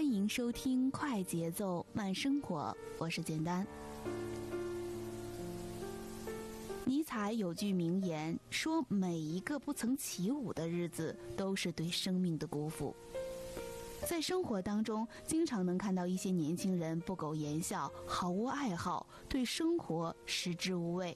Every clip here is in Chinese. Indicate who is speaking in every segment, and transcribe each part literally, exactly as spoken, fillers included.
Speaker 1: 迎收听快节奏慢生活，我是简单。尼采有句名言说，每一个不曾起舞的日子都是对生命的辜负。在生活当中，经常能看到一些年轻人不苟言笑，毫无爱好，对生活食之无味，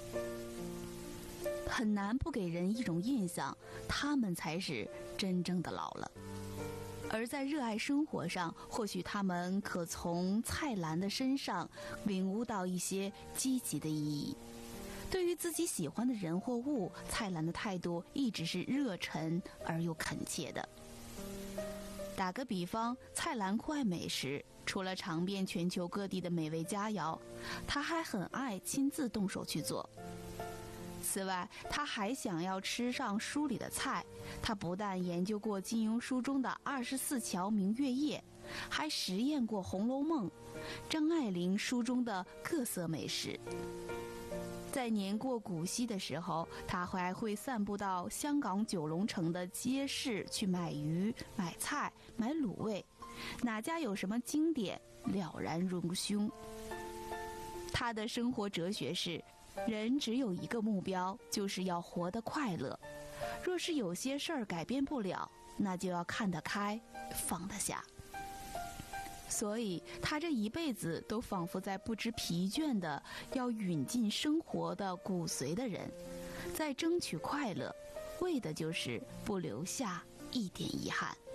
Speaker 1: 很难不给人一种印象，他们才是真正的老了。而在热爱生活上，或许他们可从蔡澜的身上领悟到一些积极的意义。对于自己喜欢的人或物，蔡澜的态度一直是热忱而又恳切的。打个比方，蔡澜酷爱美食，除了尝遍全球各地的美味佳肴，他还很爱亲自动手去做。此外，他还想要吃上书里的菜，他不但研究过金庸书中的二十四桥明月夜，还实验过《红楼梦》、张爱玲书中的各色美食。在年过古稀的时候，他还会散步到香港九龙城的街市去买鱼、买菜、买卤味，哪家有什么经典，了然入胸。他的生活哲学是，人只有一个目标，就是要活得快乐。若是有些事儿改变不了，那就要看得开，放得下。所以他这一辈子都仿佛在不知疲倦的要吮进生活的骨髓的人，在争取快乐，为的就是不留下一点遗憾。